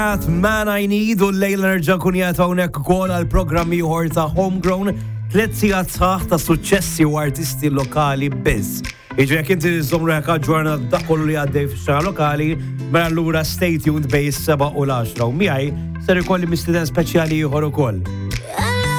Man I Need u l-lejla nerġa' kun jagħtu hawnhekk ukoll għal programm ieħor ta' Homegrown, 3 sigħat sħaħ ta' suċċessi u artisti lokali biss. Jiġri jekk inti żommru hekk aġġornat dak kollu li għaddej fix-xahar lokali, mela allura stay tuned bejn is-7 u l-10 u miegħi ser ikolli mistieden speċjali ieħor ukoll.